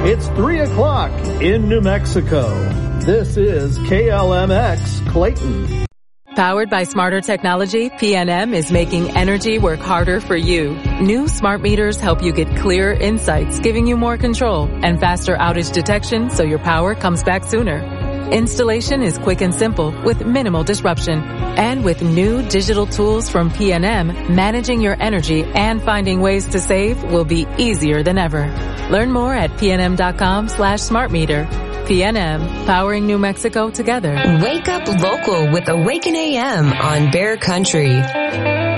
It's 3 o'clock in New Mexico. This is KLMX Clayton. Powered by smarter technology, PNM is making energy work harder for you. New smart meters help you get clearer insights, giving you more control and faster outage detection so your power comes back sooner. Installation is quick and simple with minimal disruption. And with new digital tools from PNM, managing your energy and finding ways to save will be easier than ever. Learn more at pnm.com/smartmeter. PNM, powering New Mexico together. Wake up local with Awaken AM on Bear Country.